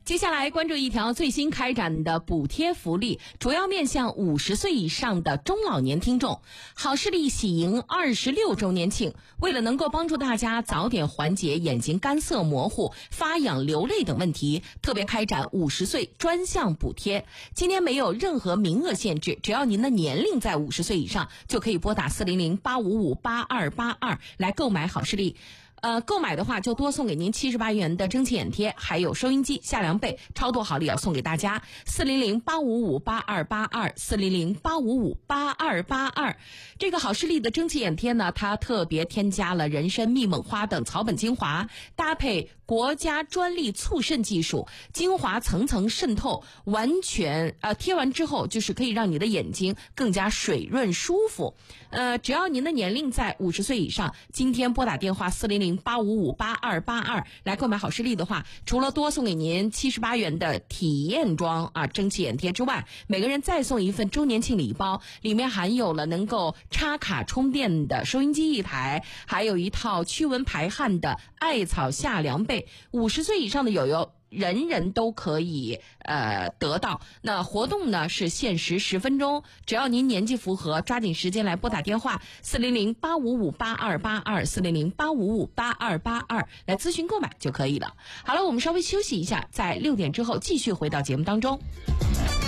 接下来关注一条最新开展的补贴福利，主要面向50岁以上的中老年听众。好视力喜迎26周年庆，为了能够帮助大家早点缓解眼睛干涩模糊、发痒流泪等问题，特别开展50岁专项补贴。今年没有任何名额限制，只要您的年龄在50岁以上，就可以拨打400-855-8282来购买好视力。购买的话就多送给您78元的蒸汽眼贴，还有收音机、夏凉被，超多好礼要送给大家。400-855-8282 400-855-8282。这个好视力的蒸汽眼贴呢，它特别添加了人参、蜜锰花等草本精华，搭配国家专利促渗技术，精华层层渗透，完全贴完之后就是可以让你的眼睛更加水润舒服。只要您的年龄在50岁以上，今天拨打电话400-855-8282来购买好视力的话，除了多送给您78元的体验装蒸汽眼贴之外，每个人再送一份周年庆礼包，里面含有了能够插卡充电的收音机1台，还有一套驱蚊排汗的艾草夏凉被。50岁以上的友友人人都可以得到。那活动呢是限时10分钟，只要您年纪符合，抓紧时间来拨打电话400-855-8282 400-855-8282来咨询购买就可以了。好了，我们稍微休息一下，在6点之后继续回到节目当中。